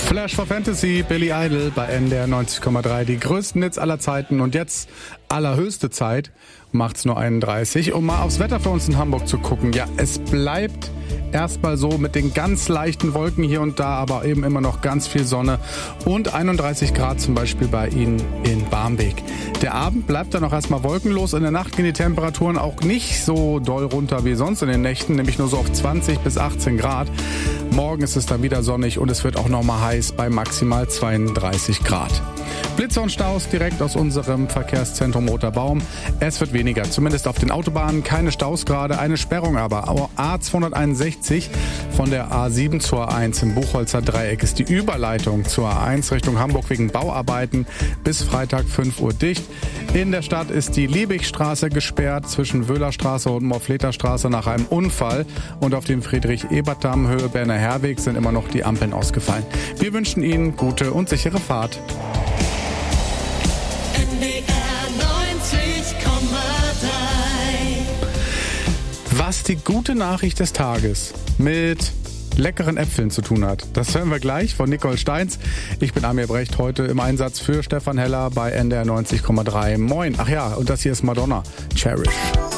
Flash for Fantasy, Billy Idol bei NDR 90,3. Die größten Hits aller Zeiten und jetzt allerhöchste Zeit, macht's nur 31, um mal aufs Wetter für uns in Hamburg zu gucken. Ja, es bleibt erstmal so mit den ganz leichten Wolken hier und da, aber eben immer noch ganz viel Sonne und 31 Grad zum Beispiel bei Ihnen in Barmbek. Der Abend bleibt dann noch erstmal wolkenlos. In der Nacht gehen die Temperaturen auch nicht so doll runter wie sonst in den Nächten, nämlich nur so auf 20 bis 18 Grad. Morgen ist es dann wieder sonnig und es wird auch nochmal heiß bei maximal 32 Grad. Blitze und Staus direkt aus unserem Verkehrszentrum Roter Baum. Es wird weniger, zumindest auf den Autobahnen. Keine Staus gerade, eine Sperrung aber. A261 von der A7 zur A1 im Buchholzer Dreieck ist die Überleitung zur A1 Richtung Hamburg wegen Bauarbeiten bis Freitag 5 Uhr dicht. In der Stadt ist die Liebigstraße gesperrt zwischen Wöhlerstraße und Morfleterstraße nach einem Unfall. Und auf dem Friedrich-Ebert-Damm Höhe Berner Herweg sind immer noch die Ampeln ausgefallen. Wir wünschen Ihnen gute und sichere Fahrt. Was die gute Nachricht des Tages mit leckeren Äpfeln zu tun hat, das hören wir gleich von Nicole Steins. Ich bin Amir Brecht, heute im Einsatz für Stefan Heller bei NDR 90,3. Moin. Ach ja, und das hier ist Madonna. Cherish.